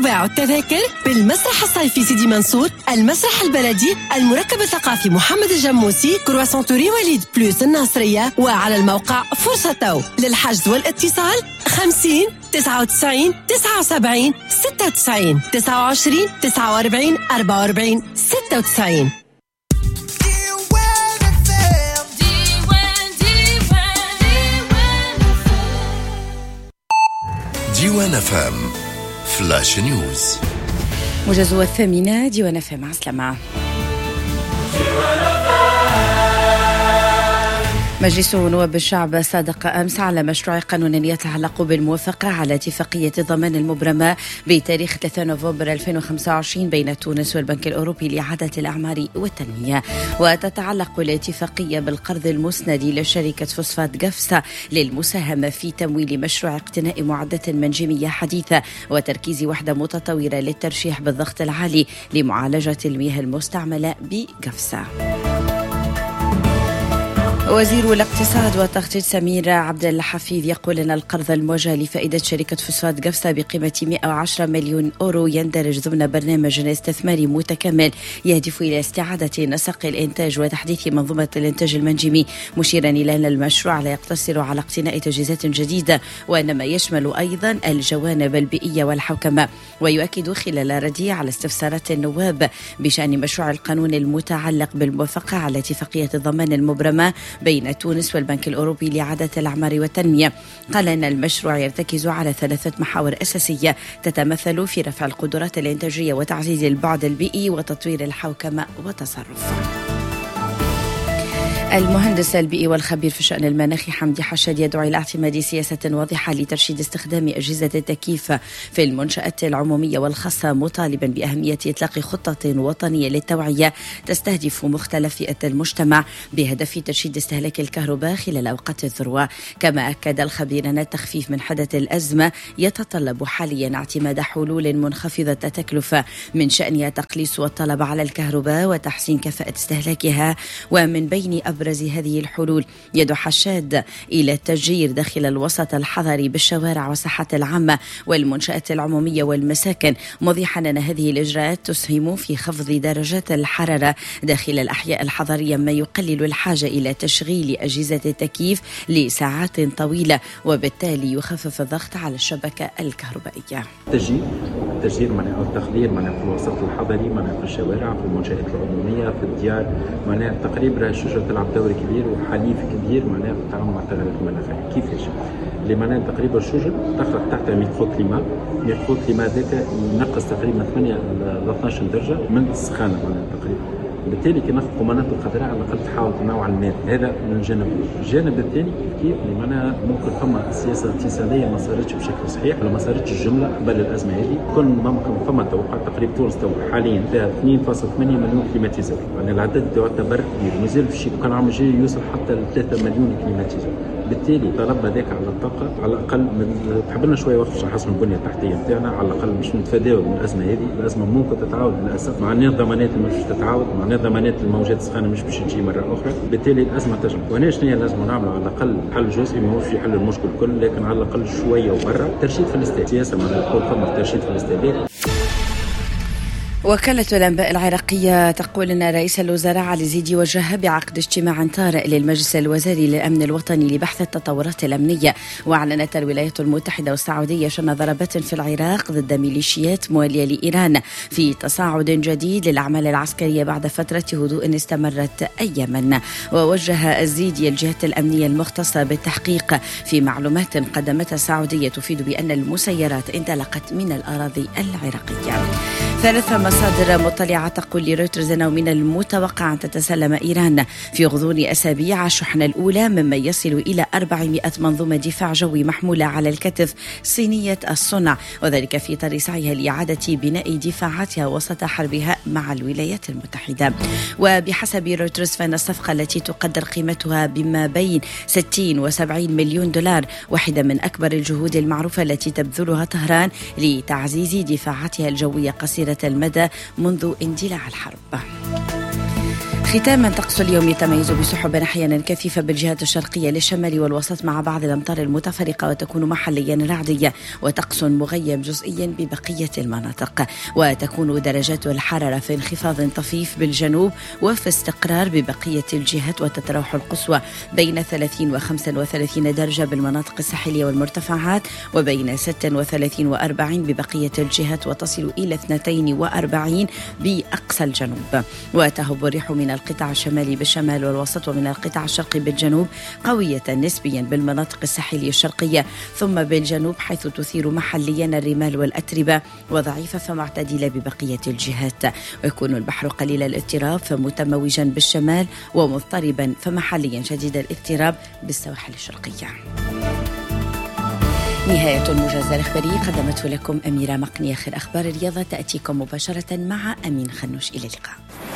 وباع التذاكر بالمسرح الصيفي سيدي منصور، المسرح البلدي، المركب الثقافي محمد الجموسي، كرواسون توري وليد بلوس الناصرية، وعلى الموقع فرصة تو. للحجز والاتصال 50 99 79 96 29 49 44 96. ديوان فام فلاش نيوز. موجز 8 ديوان فام. عسلامة. مجلس نواب الشعب صادق أمس على مشروع قانون يتعلق بالموافقة على اتفاقية ضمان المبرمة بتاريخ 3 نوفمبر 2025 بين تونس والبنك الأوروبي لإعادة الأعمار والتنمية. وتتعلق الاتفاقية بالقرض المسند لشركة فوسفات قفصة للمساهمة في تمويل مشروع اقتناء معدات منجمية حديثة وتركيز وحدة متطورة للترشيح بالضغط العالي لمعالجة المياه المستعملة بقفصة. وزير الاقتصاد والتخطيط سمير عبد الحفيظ يقول أن القرض الموجه لفائدة شركة فوسفات قفصة بقيمة 110 مليون أورو يندرج ضمن برنامج استثماري متكامل يهدف إلى استعادة نسق الإنتاج وتحديث منظومة الإنتاج المنجمي، مشيرا إلى أن المشروع لا يقتصر على اقتناء تجهيزات جديدة وإنما يشمل أيضا الجوانب البيئية والحوكمة. ويؤكد خلال رده على استفسارات النواب بشأن مشروع القانون المتعلق بالموافقة على اتفاقية ضمان المبرمة بين تونس والبنك الأوروبي لإعادة الأعمار والتنمية، قال أن المشروع يرتكز على 3 محاور أساسية تتمثل في رفع القدرات الإنتاجية وتعزيز البعد البيئي وتطوير الحوكمة والتصرف. المهندس البيئي والخبير في الشأن المناخي حمدي حشاد يدعو إلى اعتماد سياسة واضحة لترشيد استخدام أجهزة التكييف في المنشآت العمومية والخاصة، مطالبا بأهمية إطلاق خطة وطنية للتوعية تستهدف مختلف فئات المجتمع بهدف ترشيد استهلاك الكهرباء خلال أوقات الذروة. كما أكد الخبير أن التخفيف من حدة الأزمة يتطلب حاليا اعتماد حلول منخفضة التكلفة من شأنها تقليص الطلب على الكهرباء وتحسين كفاءة استهلاكها. ومن بين أبرز هذه الحلول يدعو حشاد إلى التشجير داخل الوسط الحضري بالشوارع والساحات العامة والمنشآت العمومية والمساكن، موضحا أن هذه الإجراءات تسهم في خفض درجات الحرارة داخل الأحياء الحضرية، ما يقلل الحاجة إلى تشغيل أجهزة التكييف لساعات طويلة وبالتالي يخفف الضغط على الشبكة الكهربائية. التشجير أو التخدير في الوسط الحضري، في الشوارع، في المنشآت العمومية، في الديار، تقريبا الشجرة تلعب دور كبير وحليف كبير في التعامل مع التغيرات المناخية. كيفاش؟ اللي تقريبا الشجر تخلق تحت ميكرو كليما ذاك ينقص تقريبا 8 ل 12 درجة من السخانة تقريبا. بالتالي كي نخلقوا مناطق خضراء على الاقل تحاول تنوع الماء. هذا من الجانب. الجانب الثاني كيف اللي ممكن فما سياسه اقتصاديه ما صارتش بشكل صحيح ولا ما صارتش الجمله قبل الازمه هذه. كل ممكن فما توقعات تقريبا تونس حاليا فيها 2.8 مليون كليماتيزر، يعني العدد تاعنا برك كبير، مازال في الشيء كان عام الجاي يوصل حتى ل 3 مليون كليماتيزر. بالتالي طلب هذاك على الطاقه على الاقل تحب لنا شويه وقت باش نحسن البنيه التحتيه نتاعنا، على الاقل باش نتفاداو من الازمه هذه. الازمه ممكن تتعاود للاسف، مع ضمانات مش تتعاود، مع ضمانات الموجات السخانه مش باش تجي مره اخرى. بالتالي الازمه تجم. وهنا شنو هي لازم نعملوا؟ على الاقل حل جزئي، ماهوش في حل المشكل الكل، لكن على الاقل شويه وبرا ترشيد في الاستهلاك. سياسه تكون فما ترشيد في الاستهلاك. وكالة الأنباء العراقية تقول أن رئيس الوزراء علي زيدي وجه بعقد اجتماع طارئ للمجلس الوزاري للأمن الوطني لبحث التطورات الأمنية. وأعلنت الولايات المتحدة والسعودية شن ضربات في العراق ضد ميليشيات موالية لإيران في تصاعد جديد للأعمال العسكرية بعد فترة هدوء استمرت أياما. ووجه الزيدي الجهات الأمنية المختصة بالتحقيق في معلومات قدمتها السعودية تفيد بأن المسيرات انطلقت من الأراضي العراقية. 3 مصادر مطلعة تقول لرويترز أنه من المتوقع أن تتسلم إيران في غضون أسابيع الشحنة الأولى مما يصل إلى 400 منظومة دفاع جوي محمولة على الكتف صينية الصنع، وذلك في طريق سعيها لإعادة بناء دفاعاتها وسط حربها مع الولايات المتحدة. وبحسب رويترز فإن الصفقة التي تقدر قيمتها بما بين 60 و70 مليون دولار واحدة من أكبر الجهود المعروفة التي تبذلها طهران لتعزيز دفاعاتها الجوية قصيرة المدى منذ اندلاع الحرب. ختاما طقس اليوم يتميز بسحب أحيانا كثيفة بالجهات الشرقية للشمال والوسط مع بعض الأمطار المتفرقة وتكون محليا رعدية، وطقس مغيم جزئيا ببقية المناطق. وتكون درجات الحرارة في انخفاض طفيف بالجنوب وفي استقرار ببقية الجهات، وتتراوح القصوى بين 30 و35 درجة بالمناطق الساحلية والمرتفعات، وبين 36 و40 ببقية الجهات، وتصل إلى 42 بأقصى الجنوب. وتهب الريح من القطاع الشمالي بالشمال والوسط ومن القطاع الشرقي بالجنوب قوية نسبيا بالمناطق الساحلية الشرقية، ثم بالجنوب حيث تثير محليا الرمال والأتربة، وضعيفة فمعتدلة ببقية الجهات. ويكون البحر قليل الاضطراب فمتموجا بالشمال، ومضطربا فمحليا شديد الاضطراب بالسواحل الشرقية. نهاية الموجز الإخباري قدمته لكم أميرة مقني. آخر أخبار الرياضة تأتيكم مباشرة مع أمين خنوش. إلى اللقاء.